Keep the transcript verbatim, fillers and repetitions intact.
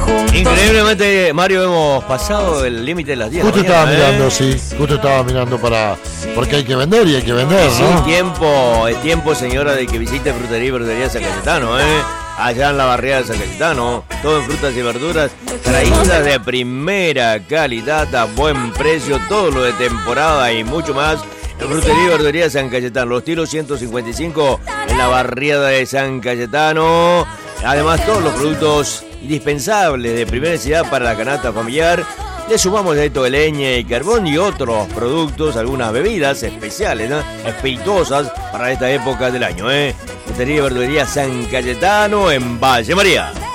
juntos. Increíblemente, Mario, hemos pasado el límite de las diez. Justo mañana, estaba ¿eh? mirando, sí. Justo estaba mirando para. Porque hay que vender y hay que vender, Sí, ¿no? tiempo, es tiempo, señora, de que visite Frutería y Verdulería San Cayetano, ¿eh? Allá en la barriada de San Cayetano, todo en frutas y verduras, traídas de primera calidad, a buen precio, todo lo de temporada y mucho más. En Frutería y Verdulería San Cayetano, Los Tiros ciento cincuenta y cinco, en la barriada de San Cayetano. Además, todos los productos indispensables de primera necesidad para la canasta familiar. Le sumamos esto de leña y carbón y otros productos, algunas bebidas especiales, ¿no? Espirituosas para esta época del año, ¿eh? Frutería y Verdulería San Cayetano en Valle María.